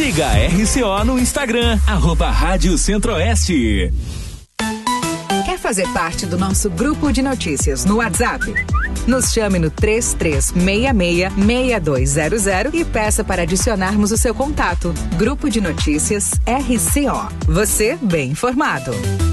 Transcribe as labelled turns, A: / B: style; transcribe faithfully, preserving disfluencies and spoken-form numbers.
A: Siga a R C O no Instagram, arroba Rádio Centro-Oeste.
B: Quer fazer parte do nosso grupo de notícias no WhatsApp? Nos chame no três três seis seis, seis dois zero zero e peça para adicionarmos o seu contato. Grupo de Notícias R C O. Você bem informado.